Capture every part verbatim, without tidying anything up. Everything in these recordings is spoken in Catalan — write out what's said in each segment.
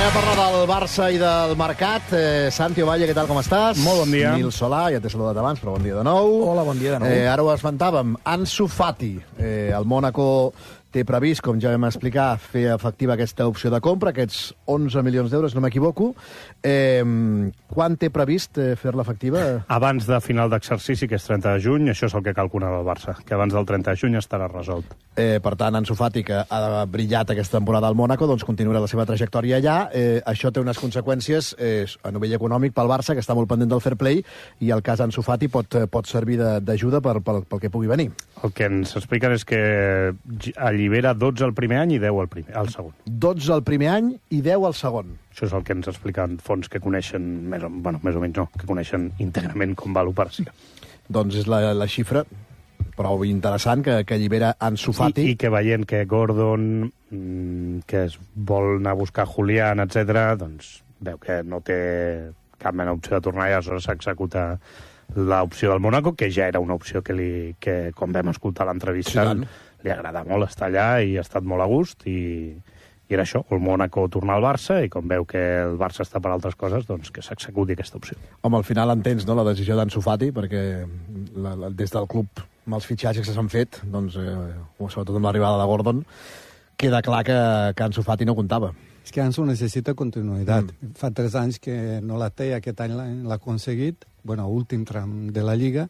anem a parlar del Barça i del mercat. Eh, Santi Ovalle, què tal, com estàs? Molt bon dia. Nil Solà, ja t'he saludat abans, però bon dia de nou. Hola, bon dia de nou. Eh, ara ho esmentàvem. Ansu Fati, eh, el Mónaco té previst, com ja vam explicar, fer efectiva aquesta opció de compra, aquests onze milions d'euros, no m'equivoco. Eh, quan té previst eh, fer-la efectiva? Abans de final d'exercici, que és trenta de juny, això és el que calculava el Barça, que abans del trenta de juny estarà resolt. Eh, per tant, Ansu Fati, que ha brillat aquesta temporada al Mónaco, doncs continuarà la seva trajectòria allà. Eh, això té unes conseqüències eh, a nivell econòmic pel Barça, que està molt pendent del fair play, i el cas Ansu Fati pot, pot servir d'ajuda per, per, pel que pugui venir. El que ens expliquen és que allibera dotze el primer any i deu el, primer, el segon. dotze el primer any i deu el segon. Això és el que ens expliquen fons que coneixen, més o, bueno, més o menys no, que coneixen íntegrament com va l'operació. Doncs és la, la xifra prou interessant que, que allibera Ansu Fati. I, I que veient que Gordon, mmm, que es vol anar a buscar Julián, etcètera, doncs veu que no té cap mena d'opció de tornar i aleshores s'executa l'opció del Mónaco, que ja era una opció que, li, que com vam escoltar a l'entrevista, sí, li agrada molt estar allà i ha estat molt a gust, i, i era això, el Mónaco tornar al Barça, i com veu que el Barça està per altres coses, doncs que s'executi aquesta opció. Home, al final entens, no?, la decisió d'Ansu Fati, perquè la, la, des del club, amb els fitxatges que s'han fet, doncs, eh, sobretot amb l'arribada de Gordon, queda clar que, que Ansu Fati no comptava. És que Ansu necessita continuïtat. Mm. Fa tres anys que no la té, aquest any l'ha aconseguit, bueno, últim tram de la Lliga,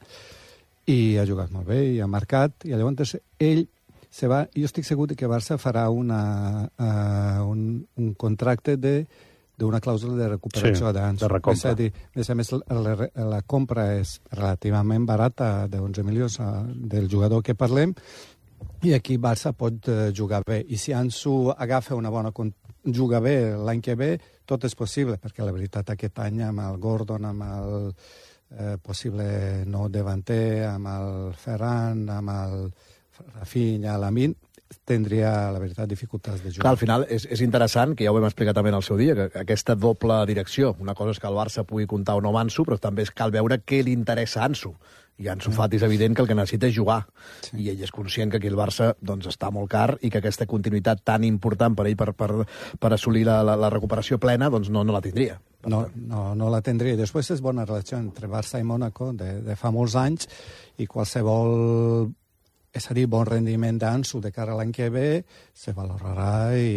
i ha jugat molt bé, i ha marcat, i llavors ell se va, jo estic segur que Barça farà una, uh, un, un contracte de d'una clàusula de recuperació sí, d'Ansu. de recompra. És a dir, a més, la, la compra és relativament barata, d'onze milions del jugador que parlem, i aquí Barça pot uh, jugar bé. I si Ansu agafa una bona juga bé l'any que ve, tot és possible, perquè la veritat aquest any amb el Gordon, amb el eh, possible nou davanter, amb el Ferran, amb el Rafinha, l'Amin, tindria, la veritat, dificultats de jugar. Clar, al final és, és interessant, que ja ho vam explicar també en el seu dia, que aquesta doble direcció, una cosa és que el Barça pugui comptar o no amb Ansu, però també cal veure què li interessa a Ansu. I Ansu Fati és evident que el que necessita és jugar. Sí. I ell és conscient que aquí el Barça doncs, està molt car i que aquesta continuïtat tan important per ell per, per, per assolir la, la, la recuperació plena doncs no, no la tindria. No, no, no la tindria. Després és bona relació entre Barça i Mónaco de, de fa molts anys, i qualsevol, és a dir, bon rendiment d'Ansu de cara a l'any que ve se valorarà i,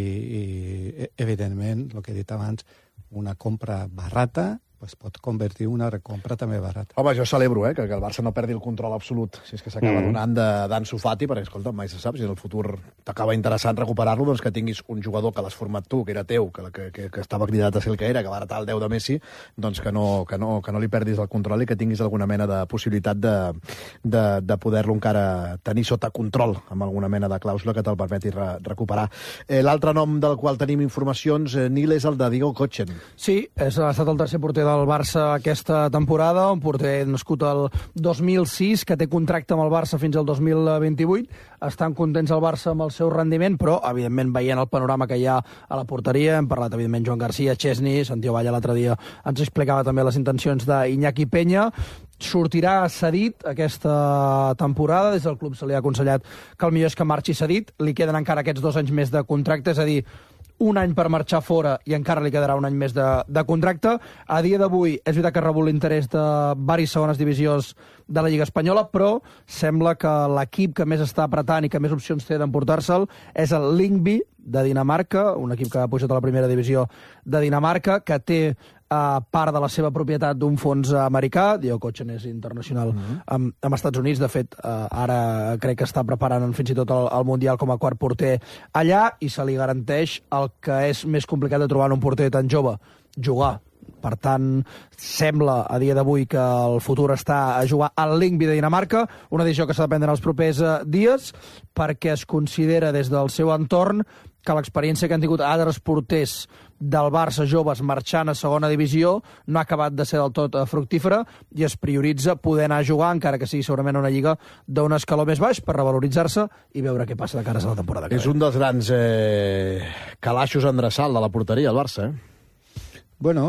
i evidentment, el que he dit abans, una compra barata pues pot convertir una recompra també barata. Home, jo celebro eh, que, que el Barça no perdi el control absolut, si és que s'acaba mm. donant d'Ansu Fati, perquè, escolta, mai se sap, si en el futur t'acaba interessant recuperar-lo, doncs que tinguis un jugador que l'has format tu, que era teu, que, que, que, que estava cridat a ser el que era, que va heretar el deu de Messi, doncs que no, que, no, que no li perdis el control i que tinguis alguna mena de possibilitat de, de, de poder-lo encara tenir sota control, amb alguna mena de clàusula que te'l permeti re, recuperar. Eh, L'altre nom del qual tenim informacions, eh, Nil, és el de Diego Kochen. Sí, és, ha estat el tercer porter del Barça aquesta temporada, un porter nascut el dos mil sis, que té contracte amb el Barça fins al dos mil vint-i-vuit. Estan contents el Barça amb el seu rendiment, però, evidentment, veient el panorama que hi ha a la porteria, hem parlat, evidentment, Joan Garcia, Chesney, Santi Ovalle l'altre dia ens explicava també les intencions d'Iñaki Peña. Sortirà cedit aquesta temporada, des del club se li ha aconsellat que el millor és que marxi cedit, li queden encara aquests dos anys més de contracte, és a dir, un any per marxar fora i encara li quedarà un any més de, de contracte. A dia d'avui és veritat que ha rebut l'interès de diverses segones divisions de la Lliga Espanyola, però sembla que l'equip que més està apretant i que més opcions té d'emportar-se'l és el Lyngby de Dinamarca, un equip que ha pujat a la primera divisió de Dinamarca, que té Uh, part de la seva propietat d'un fons americà. Diego Kochen és internacional mm-hmm. amb, amb Estats Units. De fet, uh, ara crec que està preparant fins i tot el, el Mundial com a quart porter allà, i se li garanteix el que és més complicat de trobar en un porter tan jove, jugar. Per tant, sembla a dia d'avui que el futur està a jugar al Lyngby de Dinamarca, una decisió que s'ha de prendre els propers uh, dies, perquè es considera des del seu entorn que l'experiència que han tingut altres porters del Barça joves marxant a segona divisió no ha acabat de ser del tot fructífera, i es prioritza poder anar a jugar, encara que sigui segurament una lliga d'un escaló més baix, per revaloritzar-se i veure què passa de cara a la temporada que ve. És un dels grans eh, calaixos endreçal de la porteria, el Barça, eh? Bueno,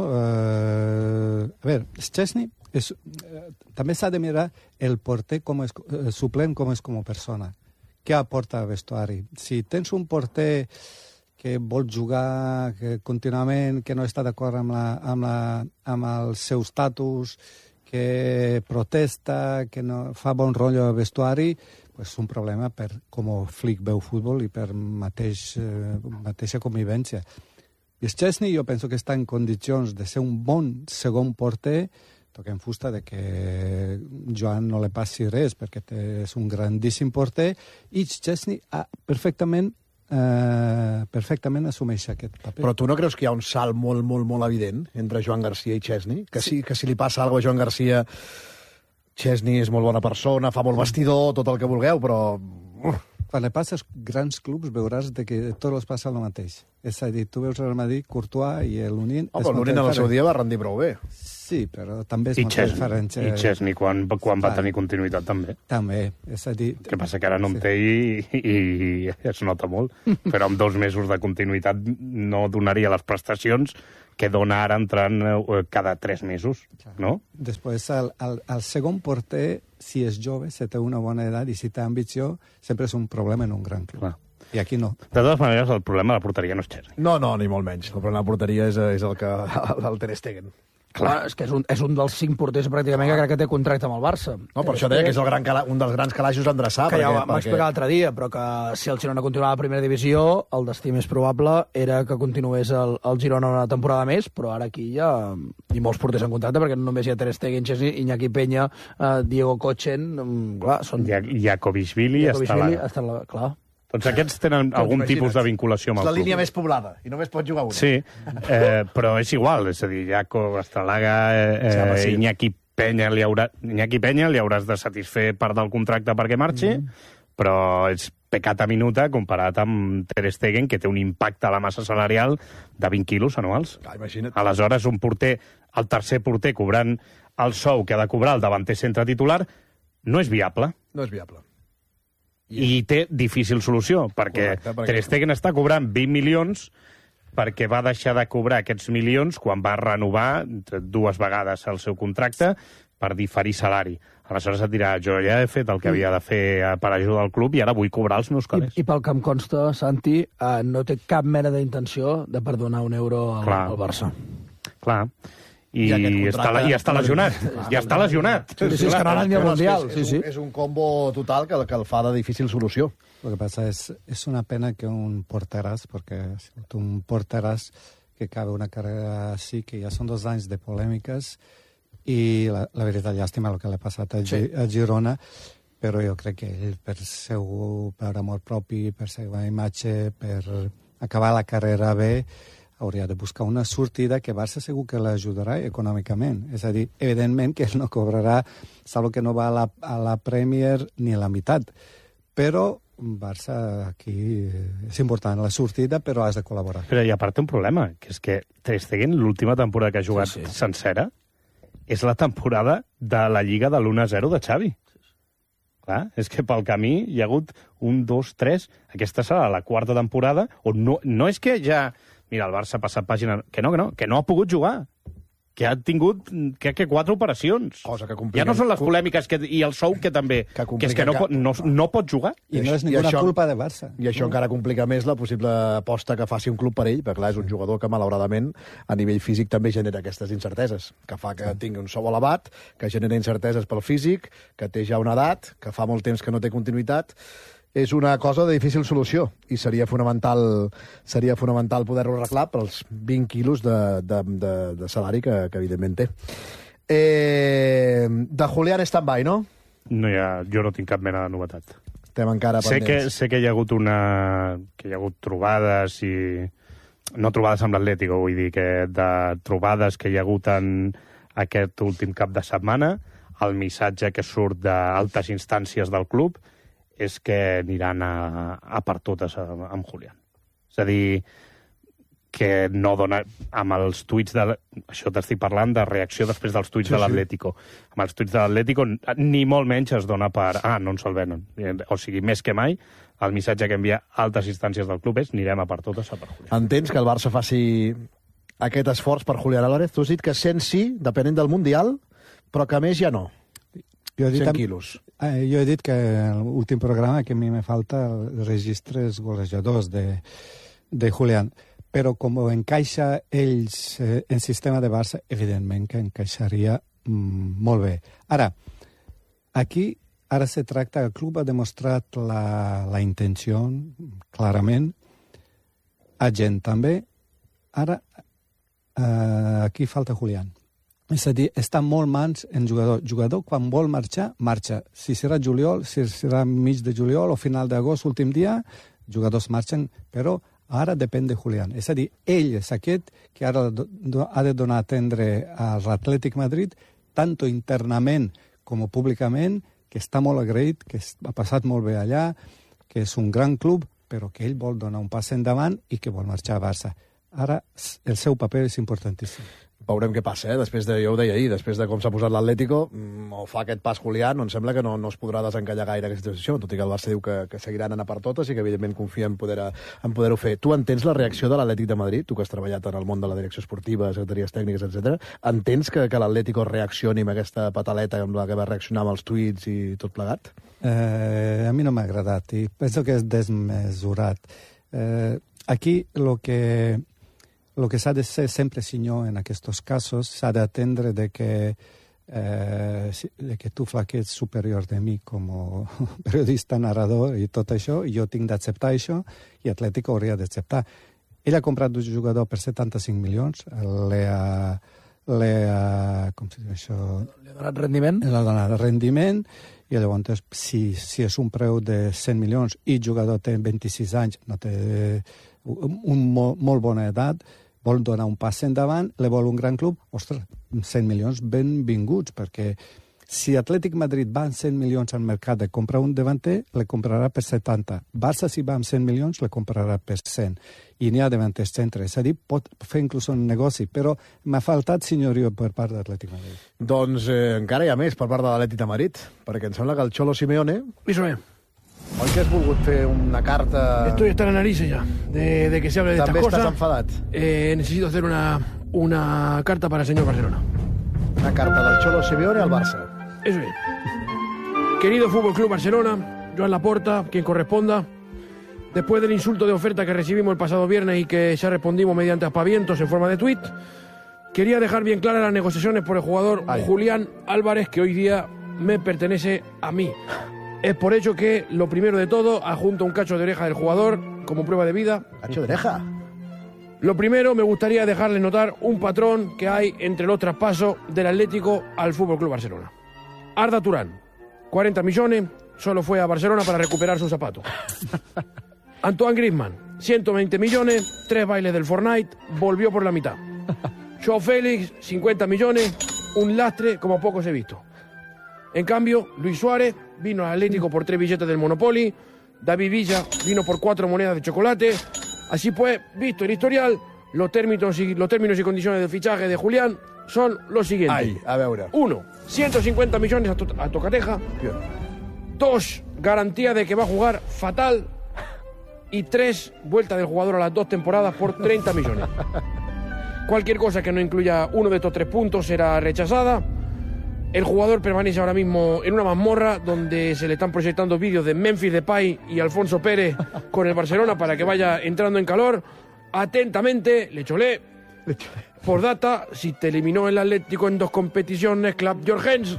eh, a veure, Szczesny és, eh, també s'ha de mirar el porter com és, eh, suplent com és com a persona. Què aporta al vestuari? Si tens un porter que que vol jugar que contínuament, que no està d'acord amb, la, amb, la, amb el seu estatus, que protesta, que no fa bon rotllo al vestuari, pues és un problema per com Flick veu futbol i per mateix, eh, mateixa convivència. I Szczesny jo penso que està en condicions de ser un bon segon porter, toquem fusta de que Joan no li passi res, perquè té, és un grandíssim porter, i Szczesny ha perfectament Uh, perfectament assumeix aquest paper. Però tu no creus que hi ha un salt molt, molt, molt evident entre Joan Garcia i Szczesny? Que si, que si li passa alguna cosa a Joan Garcia, Szczesny és molt bona persona, fa molt vestidor, tot el que vulgueu, però... Quan li passes grans clubs veuràs de que tots els passa el mateix. És a dir, tu veus el Madrid, Courtois i l'Unin... Oh, però l'Unin en el seu dia va rendir prou bé. Sí, però també és I molt Szczesny, diferent. I Szczesny, quan, quan va tenir continuïtat, també. També, és a dir... El que passa que ara no en té i, i, i es nota molt. Però amb dos mesos de continuïtat no donaria les prestacions que dona ara entrant cada tres mesos, no? Després, el, el, el segon porter, si és jove, si té una bona edat i si té ambició, sempre és un problema en un gran club. Clar. I aquí no. De totes maneres, el problema de la porteria no és Szczesny. No, no, ni molt menys. El problema de la porteria és, és el que el Ter Stegen. Clar, és que és un, és un dels cinc porters pràcticament que crec que té contracte amb el Barça. No, per això deia que és el gran cala, un dels grans calaixos a endreçar. Que ja ho vam perquè... explicar l'altre dia, però que si el Girona continuava a la primera divisió, el destí més probable era que continués el, el Girona una temporada més, però ara aquí hi ha i molts porters en contracte, perquè no només hi ha Ter Stegen, Szczesny, Iñaki Peña, eh, Diego Kochen, clar, són... Jakovishvili està la... està la... Clar. Doncs aquests tenen Doncs algun imagina't. tipus de vinculació amb el És la club. línia més poblada, i només pot jugar una. Sí, eh, però és igual, és a dir, Jaco, Estralaga, eh, Sí, home, sí. Iñaki Peña li haurà... Iñaki Peña li hauràs de satisfer part del contracte perquè marxi, mm. però és pecata minuta comparat amb Ter Stegen, que té un impacte a la massa salarial de vint quilos anuals. Ah, imagina't. Aleshores, un porter, el tercer porter cobrant el sou que ha de cobrar el davanter centre titular, no és viable. No és viable. I té difícil solució, perquè, Correcte, perquè... Ter Stegen està cobrant vint milions perquè va deixar de cobrar aquests milions quan va renovar dues vegades el seu contracte per diferir salari. Aleshores et dirà, jo ja he fet el que havia de fer per ajudar al club i ara vull cobrar els meus calés. I, I pel que em consta, Santi, eh, no té cap mena d'intenció de perdonar un euro al, Clar. al Barça. Clar. I, I aquest està, contracte- i està lesionat. Ja està lesionat. Sí, sí, és que no ha anat ni al Però és que Mundial. És, Sí, és, sí. un, és un combo total que, que el fa de difícil solució. Lo que pasa es, es una pena que un porteras, porque ha sigut un porteras que cabe una carrera así, que ja són dos anys de polèmiques, i la, la veritat, llàstima el que l'ha passat a, sí. a Girona, però jo crec que ell, per seu per amor propi, per seva imatge, per acabar la carrera bé, hauria de buscar una sortida que Barça segur que l'ajudarà econòmicament. És a dir, evidentment que ell no cobrarà, salvo que no va a la, a la Premier ni a la meitat, però Barça aquí és important la sortida, però has de col·laborar. Però hi ha part un problema, que és que Ter Stegen, l'última temporada que ha jugat Sí, sí. sencera, és la temporada de la Lliga de l'u a zero de Xavi. Clar, és que pel camí hi ha hagut un, dos, tres... Aquesta serà la quarta temporada on no, no és que ja... Mira, el Barça ha passat pàgina... Que no, que no, que no ha pogut jugar. Que ha tingut, crec que, quatre operacions. Cosa que complica... Ja no són les polèmiques que, i el sou que també... Que Que, és que no, complica- pot, no, no pot jugar. I no és I ninguna això- culpa de Barça. I això encara complica més la possible aposta que faci un club per ell, perquè clar, és un jugador que malauradament a nivell físic també genera aquestes incerteses, que fa que tingui un sou elevat, que genera incerteses pel físic, que té ja una edat, que fa molt temps que no té continuïtat. És una cosa de difícil solució i seria fonamental, seria fonamental poder-ho arreglar pels vint quilos de, de, de, de salari que, que evidentment té. Eh, de Julián stand-by, no? No hi ha, jo no tinc cap mena de novetat. Estem encara Sé que, pendents. sé que hi ha hagut una... que hi ha hagut trobades i... No trobades amb l'Atlético, vull dir que de trobades que hi ha hagut en aquest últim cap de setmana, el missatge que surt d'altes instàncies del club és que aniran a, a per totes amb Julián. És a dir, que no dona... Amb els tuits de... Això t'estic parlant de reacció després dels tuits Sí, de sí. l'Atlético. Amb els tuits de l'Atlético ni molt menys es dona per... Ah, no ens salvenen. O sigui, més que mai, el missatge que envia altes instàncies del club és anirem a per totes a per Julián. Entens que el Barça faci aquest esforç per Julián Álvarez? Tu has dit que cent sí, depenent del Mundial, però que més ja no. Jo he dit, cent quilos. Eh, jo he dit que en l'últim programa que a mi me falta els registres golejadors de, de Julián. Però com encaixa ells eh, en sistema de Barça, evidentment que encaixaria mm, molt bé. Ara, aquí ara se tracta, el club ha demostrat la, la intenció, clarament, a gent també. Ara, eh, aquí falta Julián. És a dir, està molt mans en jugador. Jugador, quan vol marxar, marxa. Si serà juliol, si serà mig de juliol o final d'agost, últim dia, jugadors marxen, però ara depèn de Julián. És a dir, ell és aquest que ara ha de donar a atendre a l'Atlètic Madrid, tant internament com públicament, que està molt agraït, que ha passat molt bé allà, que és un gran club, però que ell vol donar un pas endavant i que vol marxar a Barça. Ara, el seu paper és importantíssim. Veurem què passa, eh? Després de, jo ho deia ahir, després de com s'ha posat l'Atlético, o fa aquest pas Julián, em sembla que no, no es podrà desencallar gaire aquesta situació, tot i que el Barça diu que, que seguiran anar per totes i que evidentment confia en poder-ho poder fer. Tu entens la reacció de l'Atlètic de Madrid, tu que has treballat en el món de la direcció esportiva, secretaries tècniques, etcètera. Entens que, que l'Atlético reaccioni amb aquesta pataleta amb la que va reaccionar amb els tuits i tot plegat? Eh, a mi no m'ha agradat i penso que és desmesurat. Eh, aquí lo que... Lo que s'ha de ser sempre senyor en aquests casos, s'ha d'atendre de que, eh, de que tu flaquets superior de mi com a periodista, narrador i tot això, i jo tinc d'acceptar això, i Atlético hauria d'acceptar. Ell ha comprat un jugador per setanta-cinc milions, l'ha... l'ha com se diu això? Li ha donat rendiment? L'ha donat rendiment, i llavors, si, si és un preu de cent milions i el jugador té vint-i-sis anys, no té un, un molt, molt bona edat, vol donar un pas endavant, le vol un gran club, ostres, cent milions benvinguts, perquè si Atlètic Madrid va amb cent milions al mercat de comprar un davanter, le comprarà per setanta. Barça, si va amb cent milions, le comprarà per cent. I n'hi ha davanters centre. És a dir, pot fer inclús un negoci, però m'ha faltat senyorio per part d'Atlètic Madrid. Doncs eh, encara hi ha més per part de l'Atlètic de Madrid, perquè em sembla que el Cholo Simeone... Eso es. Oi que has volgut fer una carta... Estoy hasta la nariz ya, de, de que se hable de estas També cosas. estàs enfadat? Eh, necesito hacer una, una carta para el señor Barcelona. Una carta del Cholo Simeone al Barça. Eso es. Querido Fútbol Club Barcelona, Joan Laporta, quien corresponda, después del insulto de oferta que recibimos el pasado viernes y que ya respondimos mediante aspavientos en forma de tuit, quería dejar bien claras las negociaciones por el jugador Ay. Julián Álvarez, que hoy día me pertenece a mí. Es por ello que, lo primero de todo, adjunto un cacho de oreja del jugador como prueba de vida. Cacho de oreja. Lo primero, me gustaría dejarles notar un patrón que hay entre los traspasos del Atlético al F C Barcelona. Arda Turán, cuarenta millones, solo fue a Barcelona para recuperar sus zapatos. Antoine Griezmann, ciento veinte millones, tres bailes del Fortnite, volvió por la mitad. Joao Félix, cincuenta millones, un lastre como pocos he visto. En cambio, Luis Suárez vino al Atlético por tres billetes del Monopoly, David Villa vino por cuatro monedas de chocolate. Así pues, visto el historial, los términos y, los términos y condiciones del fichaje de Julián son los siguientes. Ai, a veure. Uno, ciento cincuenta millones a, to a Tocateja. Bien. Dos, garantía de que va a jugar fatal. Y tres, vuelta del jugador a las dos temporadas por treinta millones. Cualquier cosa que no incluya uno de estos tres puntos será rechazada. El jugador permanece ahora mismo en una mazmorra donde se le están proyectando vídeos de Memphis Depay y Alfonso Pérez con el Barcelona para que vaya entrando en calor. Atentamente, Le Cholé. Por data, si te eliminó el Atlético en dos competiciones, Club Jorgens.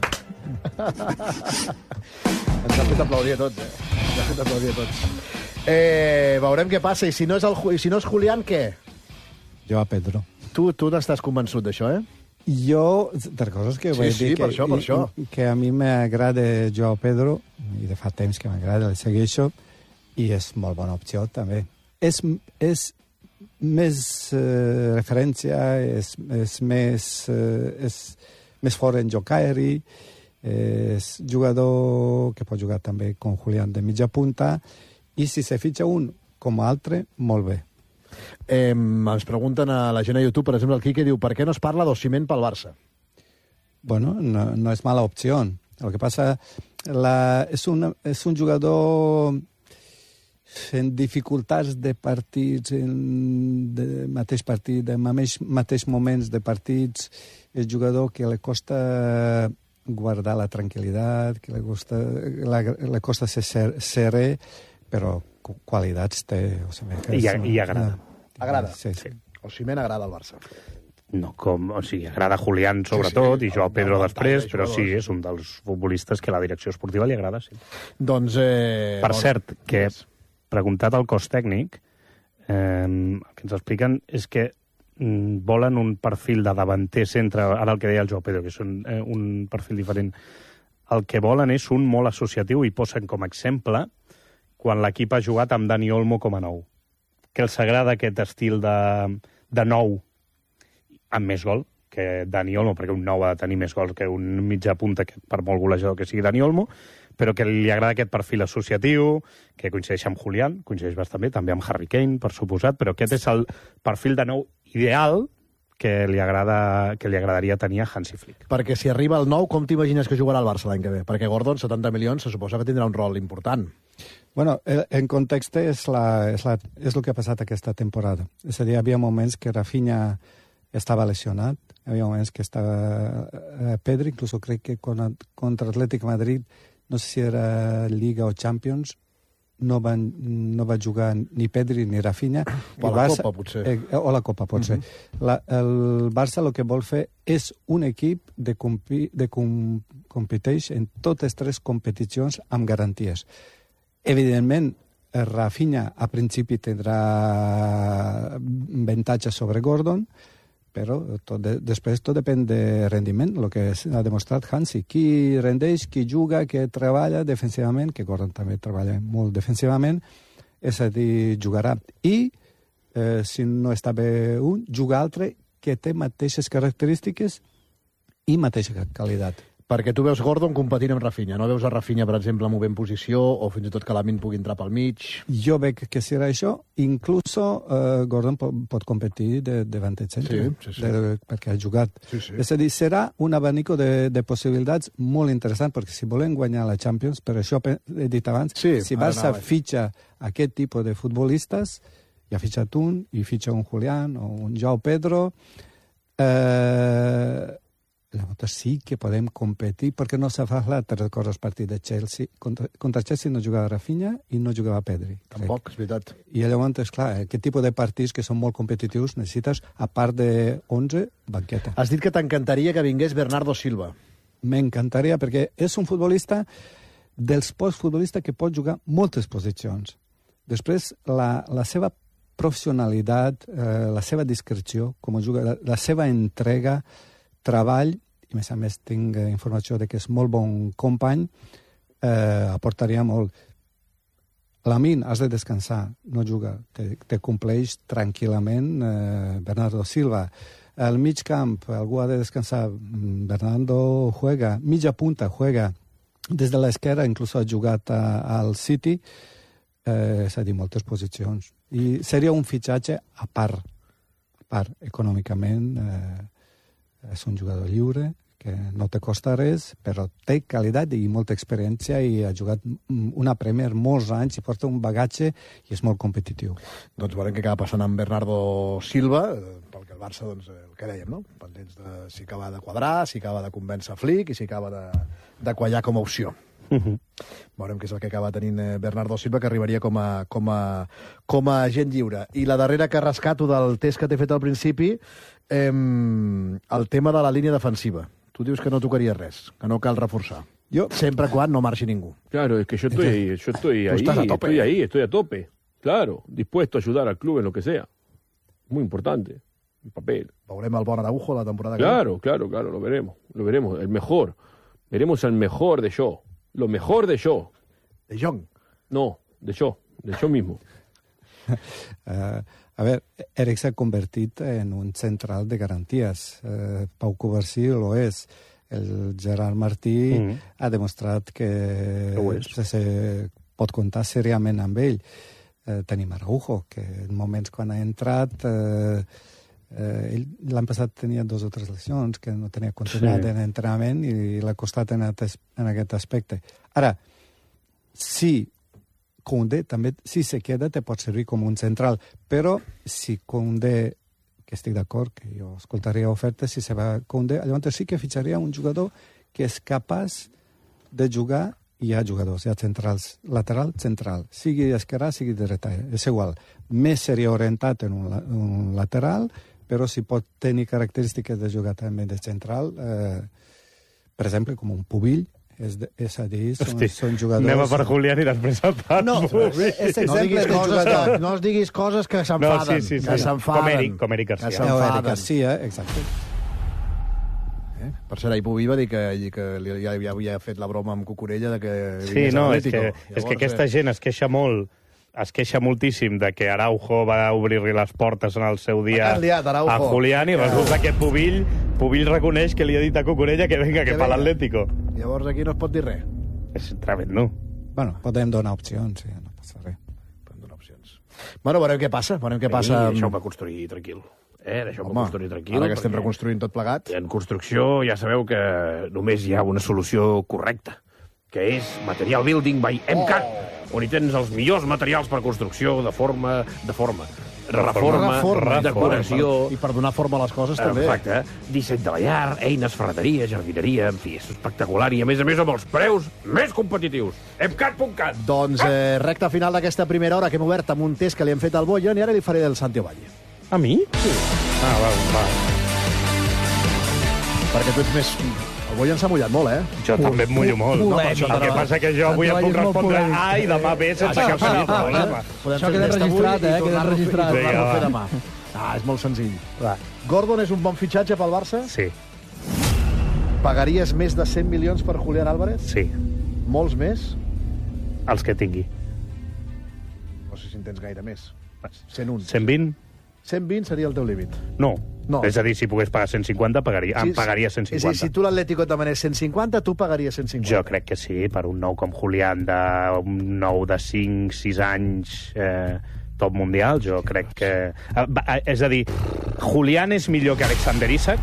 Ens ha fet aplaudir a tots, eh? Ens ha fet aplaudir a tots. Eh, veurem què passa. I si no és, el, i si no és Julián, què? Jo a Pedro. Tu, tu n'estàs convençut d'això, eh? Jo, de coses que Sí, vull sí, dir per que, això, per això. que a mi m'agrada Joao Pedro, i de fa temps que m'agrada, el segueixo, i és molt bona opció, també. És, és més eh, referència, és, és més, eh, és més fort en joc aeri, és jugador que pot jugar també com Julián de mitja punta, i si se fitxa un com altre, molt bé. Eh, ens pregunten a la gent a YouTube, per exemple, el Quique diu per què no es parla d'Osimhen pel Barça? Bueno, no, no es mala opción. Lo que pasa, la, es, un, es un jugador en dificultats de partits, en de mateix partit, en mateix, mateix moments de partits, és jugador que le costa guardar la tranquil·litat, que le costa, la, le costa ser serè, però qualitats té. O sigui, que I, és, i agrada. Agrada? Sí, sí. Osimhen agrada al Barça. No, com, o sigui, agrada Julián sobretot, Sí, sí, i Joao Pedro el després, ventall de però sí, jugadors. és un dels futbolistes que a la direcció esportiva li agrada, sí. Doncs... Eh, Per doncs, cert, que digues. preguntat al cos tècnic, eh, el que ens expliquen és que mm, volen un perfil de davanter centre, ara el que deia el Joao Pedro, que és un, eh, un perfil diferent. El que volen és un molt associatiu i posen com a exemple quan l'equip ha jugat amb Dani Olmo com a nou. Que els agrada aquest estil de, de nou amb més gol que Dani Olmo, perquè un nou ha de tenir més gols que un mitjà punta, que per molt golejador que sigui Dani Olmo, però que li agrada aquest perfil associatiu, que coincideix amb Julián, coincideix bastant bé, també amb Harry Kane, per suposat, però aquest és el perfil de nou ideal que li, agrada, que li agradaria tenir a Hansi Flick. Perquè si arriba el nou, com t'imagines que jugarà el Barça l'any que ve? Perquè Gordon, setanta milions, se suposa que tindrà un rol important. Bueno, en context és, la, és, la, és el que ha passat aquesta temporada. És a dir, hi havia moments que Rafinha estava lesionat, hi havia moments que estava eh, Pedri, inclús crec que contra, contra Atlètic Madrid, no sé si era Liga o Champions, no, van, no va jugar ni Pedri ni Rafinha. O la Barça, Copa, potser. Eh, o la Copa, pot ser. Uh-huh. La, el Barça el que vol fer és un equip de, compi, de com, competeix en totes tres competicions amb garanties. Evidentment, Rafinha a principi tindrà avantatge sobre Gordon, però tot de, després tot depèn de rendiment, el que ha demostrat Hansi. Qui rendeix, qui juga, qui treballa defensivament, que Gordon també treballa molt defensivament, és a dir, jugarà. I, eh, si no està bé un, juga altre que té mateixes característiques i mateixa qualitat. Perquè tu veus Gordon competint amb Rafinha. No veus a Rafinha, per exemple, movent posició o fins i tot que Lamine pugui entrar pel mig? Jo veig que serà això. Inclús uh, Gordon pot, pot competir de, davant del centre, sí, sí, sí. De, perquè ha jugat. Sí, sí. És a dir, serà un abanico de, de possibilitats molt interessant, perquè si volem guanyar la Champions, per això he dit abans, sí, si Barça fitxa aquest tipus de futbolistes, i ha fitxat un, i fitxa un Julián o un Joao Pedro, eh... llavors sí que podem competir, perquè no s'ha parlat, te recordes, partit de Chelsea. Contra, contra Chelsea no jugava Rafinha i no jugava Pedri. Tampoc, és veritat. I llavors, és clar, aquest tipus de partits que són molt competitius necessites, a part de onze, banqueta. Has dit que t'encantaria que vingués Bernardo Silva. M'encantaria, perquè és un futbolista dels pocs futbolistes que pot jugar moltes posicions. Després, la, la seva professionalitat, eh, la seva discreció, com juga, la, la seva entrega, treball, i a més a més tinc informació de que és molt bon company, eh, aportaria molt. Lamine, has de descansar, no juga, te, te compleix tranquil·lament eh, Bernardo Silva. Al mig camp, algú ha de descansar, Bernardo juega, mitja punta juega, des de l'esquerra inclús ha jugat a, al City, eh, és a dir, moltes posicions. I seria un fitxatge a part, a part econòmicament, eh, és un jugador lliure, que no te costa res, però té qualitat i molta experiència i ha jugat una Premier molts anys i porta un bagatge i és molt competitiu. Doncs veurem què acaba passant amb Bernardo Silva, pel que el Barça, doncs, el que dèiem, no? Pendents de si acaba de quadrar, si acaba de convèncer Flick i si acaba de, de quallar com a opció. Uh-huh. Veurem què és el que acaba tenint Bernardo Silva, que arribaria com a, com a, com a agent lliure. I la darrera que rescato del test que t'he fet al principi, eh, el tema de la línia defensiva. Tu dius que no tocaria res, que no cal reforçar. Jo... Sempre quan no marxi ningú. Claro, es que yo estoy, yo estoy ahí, estás a tope. estoy ahí, estoy a tope. Claro, dispuesto a ayudar al club en lo que sea. Muy importante, el papel. Veurem el bon Araujo la temporada Claro, que claro, claro, lo veremos, lo veremos, el mejor. Veremos el mejor de yo. Lo mejor de yo. De Jong. No, de yo, de yo mismo. Uh, a veure, Eric s'ha convertit en un central de garanties. Uh, Pau Covarsí lo és. El Gerard Martí mm. ha demostrat que se, se pot comptar seriament amb ell. Uh, tenim Araujo, que en moments quan ha entrat... Uh, Uh, ell l'any passat tenia dos o tres lesions, que no tenia continuïtat sí. en entrenament i l'ha costat en, en aquest aspecte. Ara, si Koundé també, si se queda, te pot servir com un central, però si Koundé, que estic d'acord, que jo escoltaria ofertes, si se va Koundé, llavors sí que fitxaria un jugador que és capaç de jugar hi ha jugadors, hi ha centrals, lateral, central, sigui esquerrà, sigui dreta, és igual. Més seria orientat en un, un lateral, però si pot tenir característiques de jugar també de central, eh, per exemple, com un Pubill, és, de, és a dir, són, Hosti, són jugadors... anem a per Julián i després el pas. No, és exemple no diguis de coses jugador. que, no es diguis coses que s'enfaden. No, sí, sí, sí. Que s'enfaden. Com Eric, com Eric Garcia. Que No, s'enfaden. Eric Garcia, exacte. Eh? Per cert, ahir Pubill va dir que, que li- ja, ja havia fet la broma amb Cucurella de que Sí, vingués no, a és que, l'Atlético. és que aquesta gent es queixa molt es queixa moltíssim de que Araujo va obrir-li les portes en el seu dia T'has liat, Araujo. a Julián i resulta que Pubill, Pubill reconeix que li ha dit a Cucurella que venga, que, Que fa venga. l'Atlético. Llavors aquí no es pot dir res. És tremendo. Bueno, podem donar opcions, sí, no passa res. Podem donar opcions. Bueno, veurem què passa. Veurem què passa. I deixeu-me construir tranquil. Eh? Deixeu-me Home, construir tranquil. ara que estem perquè reconstruint tot plegat. En construcció ja sabeu que només hi ha una solució correcta, que és Material Building by MCAT, on hi tens els millors materials per construcció de forma, de forma, reforma, Reforma. decoració... I per donar forma a les coses, també. Exacte. Disseny de la llar, eines, ferreteria, jardineria, en fi, és espectacular. I, a més a més, amb els preus més competitius. emcat punt cat. Doncs eh, recta final d'aquesta primera hora que hem obert amb un test que li han fet al Boyan i ara li faré del Santi Valle. A mi? Sí. Ah, va, va. Perquè tu ets més... El Boyan s'ha mullat molt, eh? Jo també em mullo molt. No, polèmic. el que passa que jo avui em puc Santi Valle és molt respondre polèmic. A i demà B sense Ah, cap sí, mena de ah, problema. Podem Això fer queda el test avui registrat, i eh, queda tornar-lo- registrat. i tornar-lo a Vinga, fer va. demà. Ah, és molt senzill. Va. Gordon és un bon fitxatge pel Barça? Sí, Pagaries més de cent milions per Julián Álvarez? sí. Molts més? Els que tingui. No sé si en tens gaire més. cent un. cent vint? cent vint seria el teu límit. No. No. És a dir, si pogués pagar cent cinquanta, pagaria, em pagaria cent És a dir, cinquanta. si tu l'Atlético et demanés cent cinquanta, tu pagaries cent cinquanta. Jo crec que sí, per un nou com Julián, de, un nou de cinc sis anys, eh, top mundial, jo crec que... Eh, va, eh, és a dir, Julián és millor que Alexander Isak,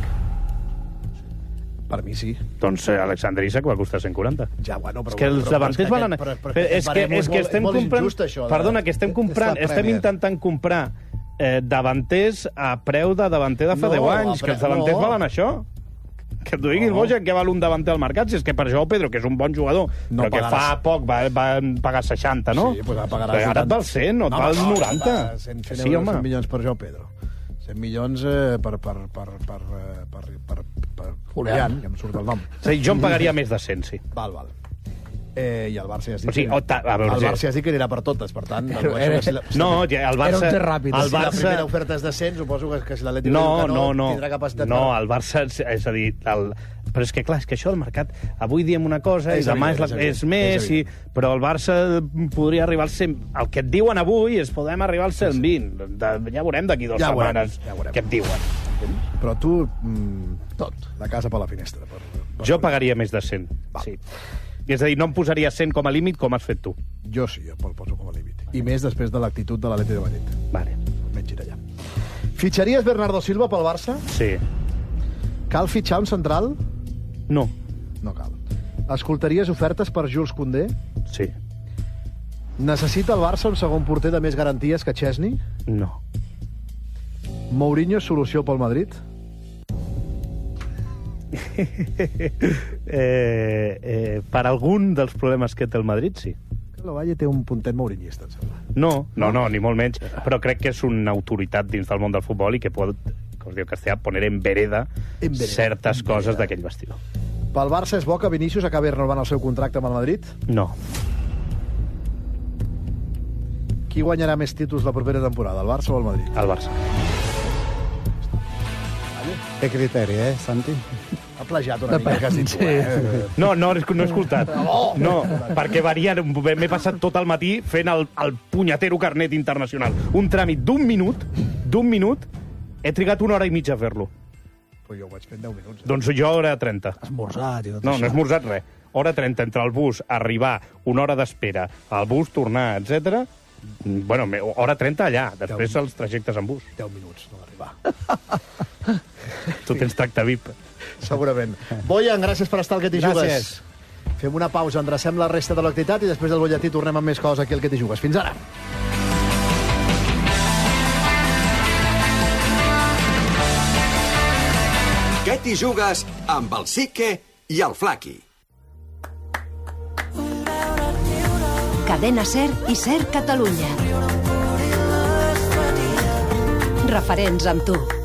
Per mi sí. doncs eh, Alexander Isak va costar cent quaranta. Ja, bueno, però... És que els però- davanters però valen... Però, però, Però és que, és que estem molt comprant... injust, això, de- Perdona, que estem comprant... És la Estem Premier. intentant comprar eh, davanters a preu de davanter de fa No, deu a anys, pre- que els davanters no. valen això. Que t'ho digui el No. Bojan, que val un davanter al mercat, si és que per Joao Pedro, que és un bon jugador, No però que pagaràs. fa poc va, va pagar seixanta, no? Sí, doncs pagaràs... Però ara et val cent, no et val no, noranta. va, cent, cent, Sí, euros, home. cent milions per Joao Pedro. cent milions eh, per, per, per, per, eh, per, per, per Julián, que em surt el nom. Sí, jo em pagaria més de cent, sí. Val, val. Eh, I el Barça ja has dit, O sigui, que, o ta- a veure, el sí. Barça ja has dit que anirà per totes, per tant... Era- dedueixo que si la, No, ja, el Barça... Era un test ràpid. El si la Barça... primera oferta és de cent, suposo que, que si l'Atlètic No, diu que no, no. tindrà capacitat No, per... el Barça, és a dir, el... però és que clar, és que això del mercat, avui diem una cosa És i demà evident, és, la... és evident, és més, és i... evident. però el Barça podria arribar al cent... El que et diuen avui és podem arribar al cent vint. De... Ja veurem d'aquí dues Ja veurem, setmanes ja veurem. què et diuen. Però tu, mm, tot, la casa per la finestra. Per, per Jo pagaria més de cent, sí. I és a dir, no em posaria cent com a límit com has fet tu. Jo sí, jo el poso com a límit. I més després de l'actitud de l'Atlètic de Madrid. Vale. Menys ir allà. Fitxaries Bernardo Silva pel Barça? Sí. Cal fitxar un central? No. No cal. Escoltaries ofertes per Jules Koundé? Sí. Necessita el Barça un segon porter de més garanties que Chesney? No. Mourinho és solució pel Madrid? eh, eh, per algun dels problemes que té el Madrid, sí. El Valle té un puntet mourinhista, em sembla. No, no, no, ni molt menys. Però crec que és una autoritat dins del món del futbol i que pot, com es diu en castellà, poner en vereda, En vereda. certes coses d'aquell vestidor. Pel Barça és bo que Vinícius acabi renovant el seu contracte amb el Madrid? No. Qui guanyarà més títols la propera temporada, el Barça o el Madrid? El Barça. Té criteri, eh, Santi? Ha plagiat una Depèn, mica, que has dit tu, sí. eh? No, no, no he escoltat. No, perquè varia, m'he passat tot el matí fent el, el punyetero carnet internacional. Un tràmit d'un minut, d'un minut, he trigat una hora i mitja a fer-lo. Però jo ho vaig fer en deu minuts. Eh? Doncs jo hora trenta. Esmorzat i tot No, això. no he esmorzat res. Hora trenta entre el bus, arribar, una hora d'espera, el bus, tornar, etcètera. Bueno, me- hora trenta allà, després els trajectes en bus. deu minuts, no d'arribar. Tu tens tracte V I P. Segurament. Boyan, gràcies per estar al Que t'hi jugues. Gràcies. Fem una pausa, endrecem la resta de l'activitat i després del butlletí tornem amb més coses aquí al Que t'hi jugues. Fins ara. Què t'hi jugues amb el Sique i el Flaqui? Cadena SER i SER Catalunya. Referents amb tu.